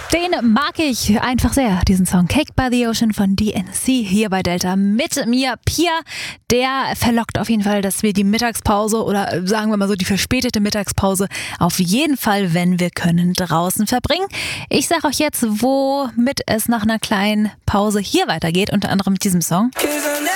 Den mag ich einfach sehr, diesen Song Cake by the Ocean von DNC hier bei Delta. Mit mir Pia, der verlockt auf jeden Fall, dass wir die Mittagspause oder sagen wir mal so die verspätete Mittagspause auf jeden Fall, wenn wir können, draußen verbringen. Ich sage euch jetzt, womit es nach einer kleinen Pause hier weitergeht, unter anderem mit diesem Song.